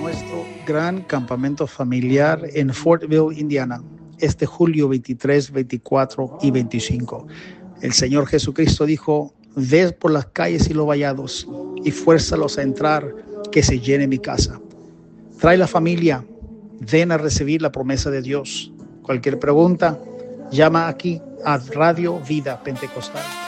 nuestro gran campamento familiar en Fortville, Indiana, este julio 23, 24 y 25. El Señor Jesucristo dijo: ve por las calles y los vallados y fuérzalos a entrar, que se llene mi casa. Trae la familia, ven a recibir la promesa de Dios. Cualquier pregunta, llama aquí a Radio Vida Pentecostal.